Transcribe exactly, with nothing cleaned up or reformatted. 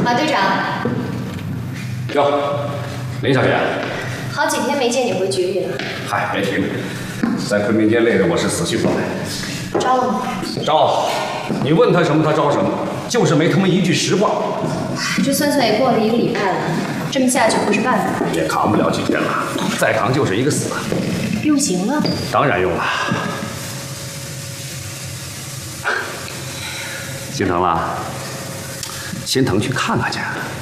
马队长。 哟，林小姐。 好几天没见你回局里了。 嗨，别提了，在昆明街累得我是死去活来。 招了吗？ 招，你问他什么他招什么，就是没他妈一句实话。 这算算也过了一个礼拜了，这么下去不是办法。 也扛不了几天了，再扛就是一个死。 用刑了？ 当然用了。心疼了？心疼去看看去。